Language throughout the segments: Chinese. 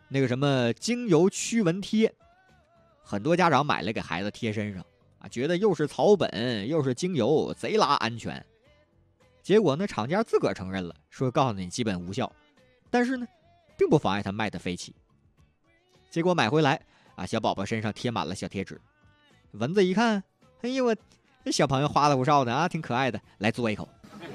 那个什么精油驱蚊贴，很多家长买来给孩子贴身上啊，觉得又是草本又是精油，贼拉安全。结果呢，厂家自个儿承认了，说告诉你基本无效，但是呢，并不妨碍他卖的飞起。结果买回来啊，小宝宝身上贴满了小贴纸，蚊子一看，哎呦我，这小朋友花里胡哨的啊，挺可爱的，来嘬一口。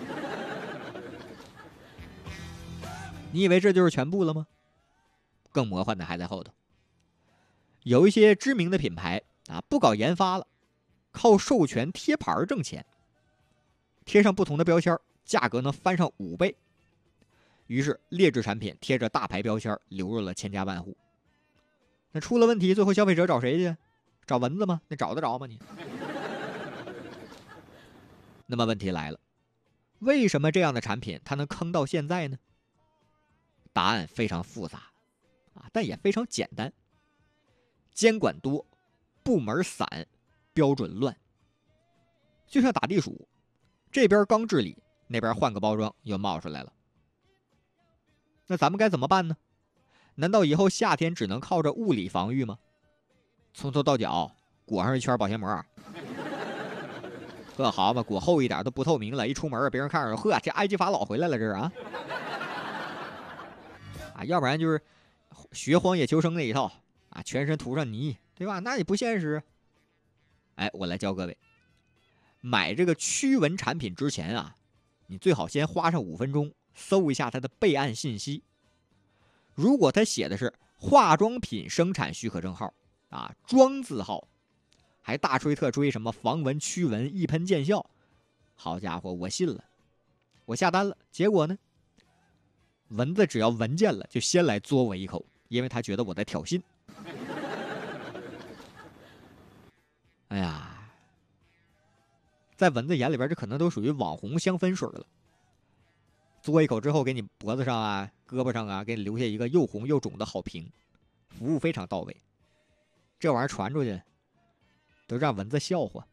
你以为这就是全部了吗？更魔幻的还在后头。有一些知名的品牌啊，不搞研发了，靠授权贴牌挣钱，贴上不同的标签，价格能翻上5倍。于是劣质产品贴着大牌标签流入了千家万户。那出了问题，最后消费者找谁去？找蚊子吗？那找得着吗你？那么问题来了，为什么这样的产品它能坑到现在呢？答案非常复杂啊，但也非常简单。监管多，部门散，标准乱，就像打地鼠，这边刚治理，那边换个包装又冒出来了。那咱们该怎么办呢？难道以后夏天只能靠着物理防御吗？从头到脚裹上一圈保鲜膜，呵好嘛，裹厚一点都不透明了，一出门别人看着，呵，这埃及法老回来了这是啊！啊，要不然就是学荒野求生那一套啊，全身涂上泥，对吧？那也不现实。哎，我来教各位，买这个驱蚊产品之前啊，你最好先花上5分钟搜一下它的备案信息。如果它写的是化妆品生产许可证号啊，妆字号，还大吹特吹什么防蚊驱蚊一喷见效，好家伙，我信了，我下单了。结果呢，蚊子只要闻见了就先来嘬我一口，因为他觉得我在挑衅。哎呀，在蚊子眼里边，这可能都属于网红香氛水了。嘬一口之后，给你脖子上啊、胳膊上啊，给你留下一个又红又肿的好评，服务非常到位。这玩意儿传出去，都让蚊子笑话。